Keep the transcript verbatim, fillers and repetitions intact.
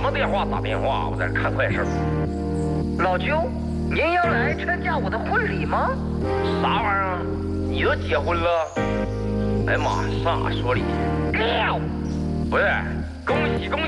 么电话打电话？我在这看快事。 老舅，您要来参加我的婚礼吗？ 啥玩意儿？你都结婚了？哎呀妈，上哪说理？ 掉！ 不是，恭喜恭喜！